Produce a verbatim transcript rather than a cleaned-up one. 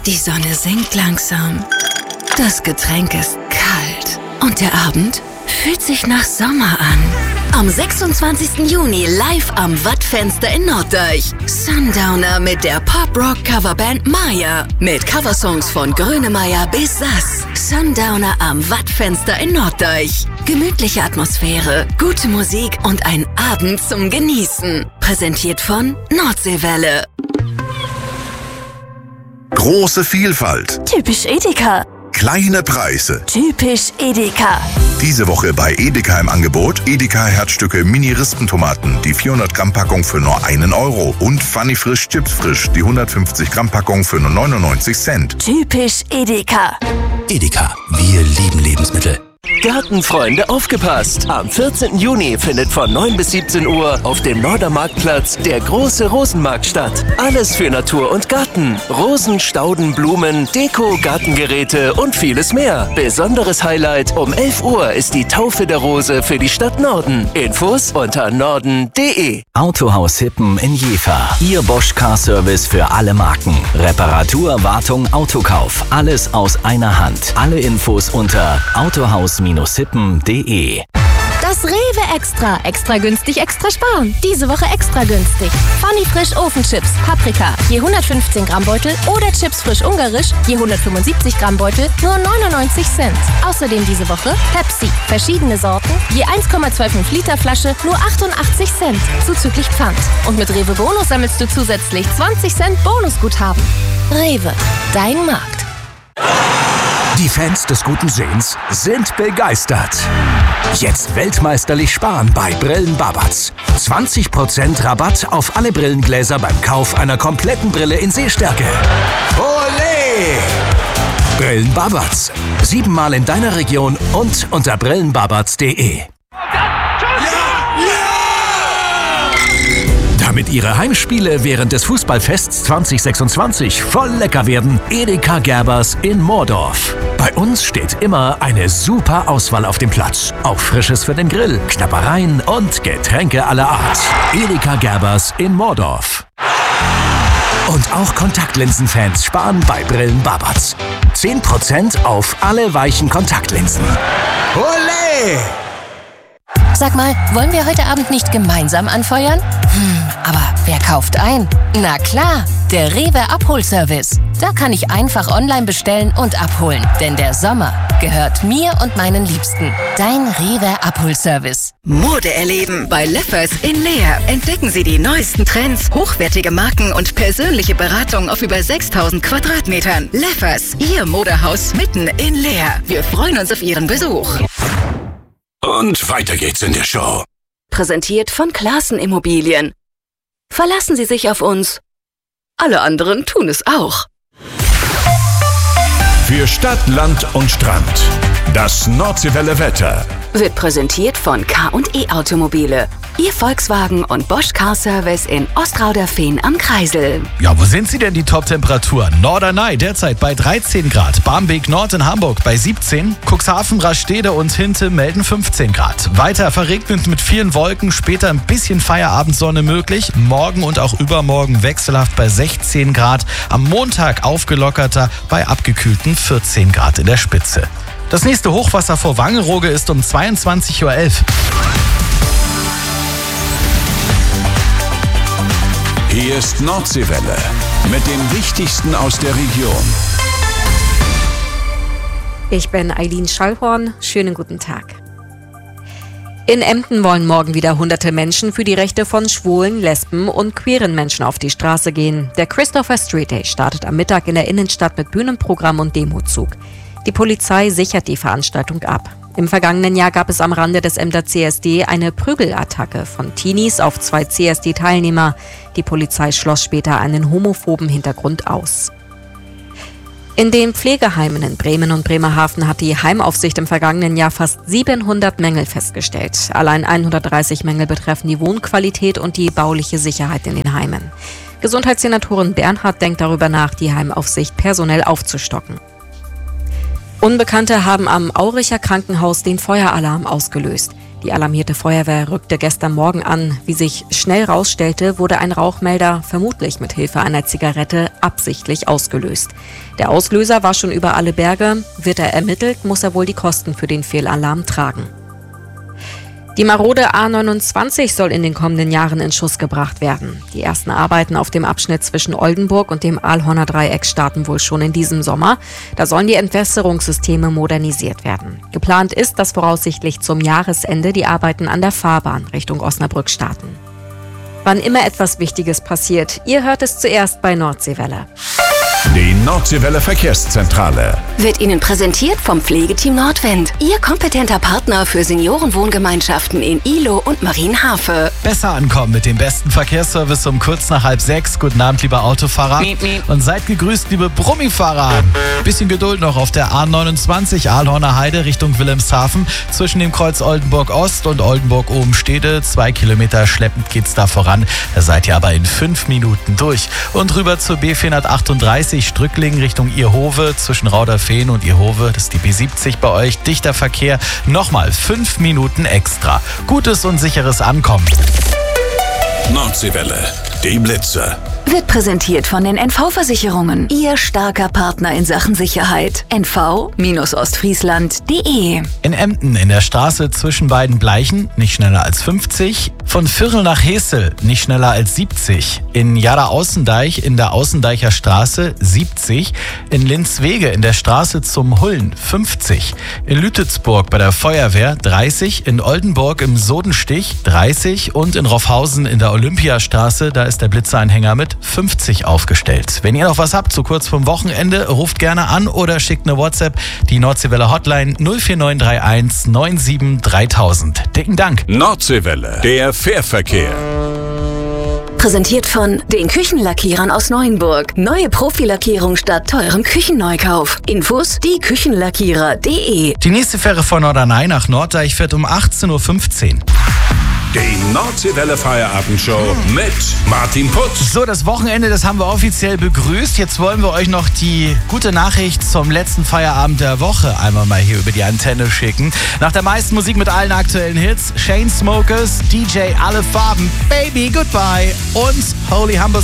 Die Sonne sinkt langsam. Das Getränk ist kalt. Und der Abend fühlt sich nach Sommer an. Am sechsundzwanzigsten Juni live am Wattfenster in Norddeich. Sundowner mit der Pop-Rock-Coverband Maya. Mit Coversongs von Grönemeyer bis Sass. Sundowner am Wattfenster in Norddeich. Gemütliche Atmosphäre, gute Musik und ein Abend zum Genießen. Präsentiert von Nordseewelle. Große Vielfalt. Typisch Edeka. Kleine Preise. Typisch Edeka. Diese Woche bei Edeka im Angebot Edeka Herzstücke Mini-Rispentomaten, die vierhundert Gramm Packung für nur einen Euro. Und Funny Frisch Chips Frisch, die hundertfünfzig Gramm Packung für nur neunundneunzig Cent. Typisch Edeka. Edeka, wir lieben Lebensmittel. Gartenfreunde, aufgepasst! Am vierzehnten Juni findet von neun bis siebzehn Uhr auf dem Nordermarktplatz der große Rosenmarkt statt. Alles für Natur und Garten. Rosen, Stauden, Blumen, Deko, Gartengeräte und vieles mehr. Besonderes Highlight, um elf Uhr ist die Taufe der Rose für die Stadt Norden. Infos unter norden punkt de. Autohaus Hippen in Jever. Ihr Bosch Car Service für alle Marken. Reparatur, Wartung, Autokauf. Alles aus einer Hand. Alle Infos unter autohaus hippen punkt de. Das Rewe Extra. Extra günstig, extra sparen. Diese Woche extra günstig. Funny Frisch Ofenchips, Paprika, je hundertfünfzehn Gramm Beutel oder Chips Frisch Ungarisch, je hundertfünfundsiebzig Gramm Beutel, nur neunundneunzig Cent. Außerdem diese Woche Pepsi, verschiedene Sorten, je eins Komma fünfundzwanzig Liter Flasche, nur achtundachtzig Cent, zuzüglich Pfand. Und mit Rewe Bonus sammelst du zusätzlich zwanzig Cent Bonusguthaben. Rewe, dein Markt. Die Fans des guten Sehens sind begeistert. Jetzt weltmeisterlich sparen bei Brillen Babatz. zwanzig Prozent Rabatt auf alle Brillengläser beim Kauf einer kompletten Brille in Sehstärke. Olé! Brillen Babatz. Siebenmal in deiner Region und unter brillenbabatz punkt de. Damit Ihre Heimspiele während des Fußballfests zwanzig sechsundzwanzig voll lecker werden, Edeka Gerbers in Moordorf. Bei uns steht immer eine super Auswahl auf dem Platz. Auch Frisches für den Grill, Knabbereien und Getränke aller Art. Edeka Gerbers in Moordorf. Und auch Kontaktlinsenfans sparen bei Brillen Babatz. zehn Prozent auf alle weichen Kontaktlinsen. Olé! Sag mal, wollen wir heute Abend nicht gemeinsam anfeuern? Hm, aber wer kauft ein? Na klar, der Rewe Abholservice. Da kann ich einfach online bestellen und abholen. Denn der Sommer gehört mir und meinen Liebsten. Dein Rewe Abholservice. Mode erleben bei Leffers in Leer. Entdecken Sie die neuesten Trends, hochwertige Marken und persönliche Beratung auf über sechstausend Quadratmetern. Leffers, Ihr Modehaus mitten in Leer. Wir freuen uns auf Ihren Besuch. Und weiter geht's in der Show. Präsentiert von Classen Immobilien. Verlassen Sie sich auf uns. Alle anderen tun es auch. Für Stadt, Land und Strand. Das Nordseewelle Wetter. Wird präsentiert von K und E Automobile. Ihr Volkswagen und Bosch Car Service in Ostrauderfehn am Kreisel. Ja, wo sind sie denn, die Top-Temperaturen? Norderney derzeit bei dreizehn Grad. Barmbek Nord in Hamburg bei siebzehn. Cuxhaven, Rastede und Hinte melden fünfzehn Grad. Weiter verregnet mit vielen Wolken. Später ein bisschen Feierabendsonne möglich. Morgen und auch übermorgen wechselhaft bei sechzehn Grad. Am Montag aufgelockerter bei abgekühlten vierzehn Grad in der Spitze. Das nächste Hochwasser vor Wangerooge ist um zweiundzwanzig Uhr elf. Hier ist Nordseewelle mit dem Wichtigsten aus der Region. Ich bin Eileen Schallhorn. Schönen guten Tag. In Emden wollen morgen wieder hunderte Menschen für die Rechte von schwulen, lesben und queeren Menschen auf die Straße gehen. Der Christopher Street Day startet am Mittag in der Innenstadt mit Bühnenprogramm und Demozug. Die Polizei sichert die Veranstaltung ab. Im vergangenen Jahr gab es am Rande des Emder C S D eine Prügelattacke von Teenies auf zwei C S D-Teilnehmer. Die Polizei schloss später einen homophoben Hintergrund aus. In den Pflegeheimen in Bremen und Bremerhaven hat die Heimaufsicht im vergangenen Jahr fast siebenhundert Mängel festgestellt. Allein hundertdreißig Mängel betreffen die Wohnqualität und die bauliche Sicherheit in den Heimen. Gesundheitssenatorin Bernhard denkt darüber nach, die Heimaufsicht personell aufzustocken. Unbekannte haben am Auricher Krankenhaus den Feueralarm ausgelöst. Die alarmierte Feuerwehr rückte gestern Morgen an. Wie sich schnell rausstellte, wurde ein Rauchmelder vermutlich mit Hilfe einer Zigarette absichtlich ausgelöst. Der Auslöser war schon über alle Berge. Wird er ermittelt, muss er wohl die Kosten für den Fehlalarm tragen. Die marode A neunundzwanzig soll in den kommenden Jahren in Schuss gebracht werden. Die ersten Arbeiten auf dem Abschnitt zwischen Oldenburg und dem Aalhorner Dreieck starten wohl schon in diesem Sommer. Da sollen die Entwässerungssysteme modernisiert werden. Geplant ist, dass voraussichtlich zum Jahresende die Arbeiten an der Fahrbahn Richtung Osnabrück starten. Wann immer etwas Wichtiges passiert, ihr hört es zuerst bei Nordseewelle. Die Nordseewelle Verkehrszentrale Wird Ihnen präsentiert vom Pflegeteam Nordwind. Ihr kompetenter Partner für Seniorenwohngemeinschaften in Ihlow und Marienhafe. Besser ankommen mit dem besten Verkehrsservice um kurz nach halb sechs. Guten Abend, liebe Autofahrer. Miep, miep. Und seid gegrüßt, liebe Brummifahrer. Bisschen Geduld noch auf der A neunundzwanzig Aalhorner Heide Richtung Wilhelmshaven. Zwischen dem Kreuz Oldenburg Ost und Oldenburg Obenstede. Zwei Kilometer schleppend geht's da voran. Da seid ihr aber in fünf Minuten durch. Und rüber zur B vierhundertachtunddreißig Strücklingen Richtung Ihhowe. Zwischen Rauderfehn und Ihhowe, das ist die B siebzig bei euch. Dichter Verkehr. Nochmal fünf Minuten extra. Gutes und sicheres Ankommen. Nordseewelle, die Blitze. Wird präsentiert von den N V-Versicherungen. Ihr starker Partner in Sachen Sicherheit. N V Ostfriesland punkt de. In Emden in der Straße zwischen beiden Bleichen nicht schneller als fünfzig. Von Vierl nach Hesel nicht schneller als siebzig. In Jada-Außendeich in der Außendeicher Straße siebzig. In Linzwege in der Straße zum Hullen fünfzig. In Lütetsburg bei der Feuerwehr dreißig. In Oldenburg im Sodenstich dreißig. Und in Roffhausen in der Olympiastraße, da ist der Blitzeanhänger mit fünfzig aufgestellt. Wenn ihr noch was habt, so kurz vorm Wochenende, ruft gerne an oder schickt eine WhatsApp. Die Nordseewelle Hotline null vier neun drei eins neun sieben dreitausend. Dicken Dank. Nordseewelle, der Fährverkehr. Präsentiert von den Küchenlackierern aus Neuenburg. Neue Profilackierung statt teurem Küchenneukauf. Infos die Küchenlackierer punkt de. Die nächste Fähre von Norderney nach Norddeich fährt um achtzehn Uhr fünfzehn. Die Nordseewelle Feierabendshow mit Martin Putz. So, das Wochenende, das haben wir offiziell begrüßt. Jetzt wollen wir euch noch die gute Nachricht zum letzten Feierabend der Woche einmal mal hier über die Antenne schicken. Nach der meisten Musik mit allen aktuellen Hits, Chainsmokers, D J Alle Farben, Baby Goodbye und Holy Humble